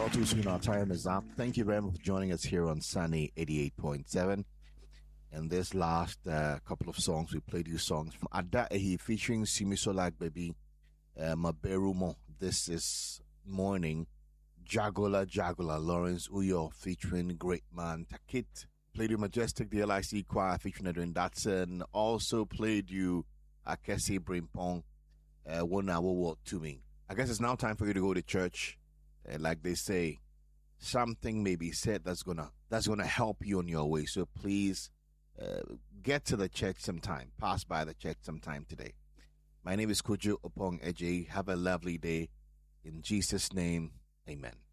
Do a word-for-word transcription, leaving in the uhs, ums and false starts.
All too soon, our time is up. Thank you very much for joining us here on Sunny eighty-eight point seven. In this last uh, couple of songs, we played you songs from Ada Ehi featuring Simisolak Baby, uh, Maberumo. This is Morning. Jagola Jagola, Lawrence Uyo featuring Great Man Takit. Played you Majestic, the L I C Choir featuring Edwin Datsun. Also played you Akesi Brimpong, uh, One Hour Walk to Me. I guess it's now time for you to go to church. Uh, like they say, something may be said that's gonna that's gonna help you on your way. So please uh, get to the church sometime. Pass by the church sometime today. My name is Kojo Opong Eje. Have a lovely day. In Jesus' name, amen.